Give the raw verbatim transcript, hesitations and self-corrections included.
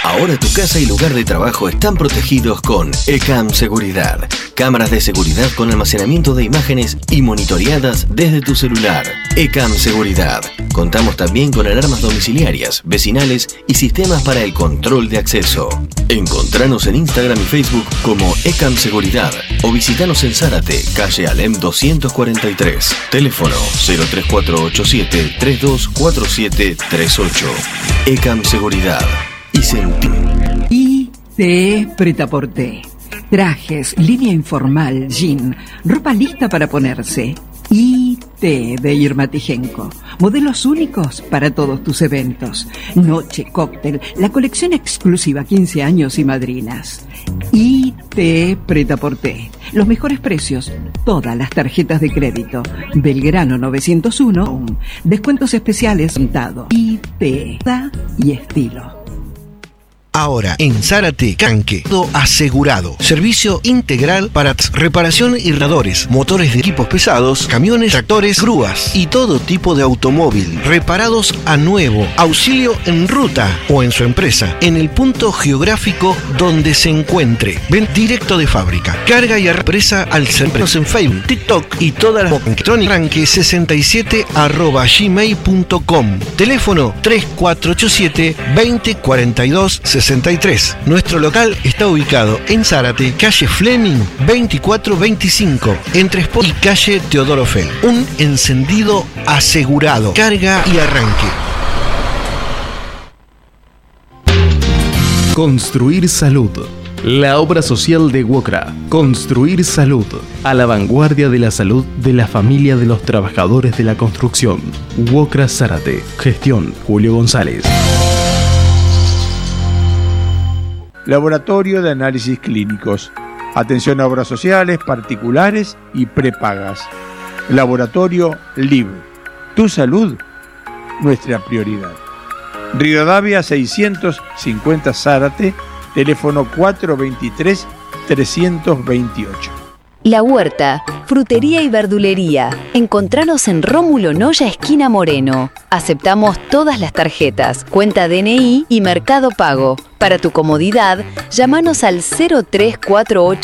Ahora tu casa y lugar de trabajo están protegidos con ECAM Seguridad. Cámaras de seguridad con almacenamiento de imágenes y monitoreadas desde tu celular. ECAM Seguridad. Contamos también con alarmas domiciliarias, vecinales y sistemas para el control de acceso. Encontranos en Instagram y Facebook como ECAM Seguridad o visitanos en Zárate, calle Alem doscientos cuarenta y tres. Teléfono cero tres cuatro ocho siete tres dos cuatro siete tres ocho. ECAM Seguridad. Y sentí. I T Pretaporte. Trajes, línea informal, jean, ropa lista para ponerse. I T de Irma Tijenko. Modelos únicos para todos tus eventos. Noche, cóctel, la colección exclusiva quince años y madrinas. I T Pretaporte. Los mejores precios, todas las tarjetas de crédito. Belgrano novecientos uno. Descuentos especiales. I T y estilo. Ahora, en Zárate, Canque, todo asegurado. Servicio integral para reparación y radores, motores de equipos pesados, camiones, tractores, grúas y todo tipo de automóvil. Reparados a nuevo. Auxilio en ruta o en su empresa, en el punto geográfico donde se encuentre. Ven directo de fábrica. Carga y empresa al servicio en Facebook, TikTok y todas las electrónicas. Canque sesenta y siete arroba gmail punto com. Teléfono tres cuatro ocho siete veinte cuarenta y dos sesenta y tres. Nuestro local está ubicado en Zárate, calle Fleming veinticuatro veinticinco, entre Sport y calle Teodoro Fel. Un encendido asegurado, carga y arranque. Construir Salud. La obra social de WOCRA. Construir Salud. A la vanguardia de la salud de la familia de los trabajadores de la construcción. WOCRA Zárate. Gestión Julio González. Laboratorio de Análisis Clínicos. Atención a obras sociales, particulares y prepagas. Laboratorio L I B. Tu salud, nuestra prioridad. Rivadavia seiscientos cincuenta Zárate, teléfono cuatro dos tres, tres dos ocho. La Huerta, frutería y verdulería. Encontranos en Rómulo Noya, esquina Moreno. Aceptamos todas las tarjetas, cuenta D N I y Mercado Pago. Para tu comodidad, llámanos al cero tres cuatro ocho